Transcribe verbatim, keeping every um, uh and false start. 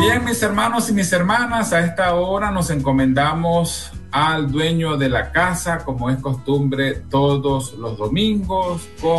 Bien, mis hermanos y mis hermanas, a esta hora nos encomendamos al dueño de la casa, como es costumbre todos los domingos, con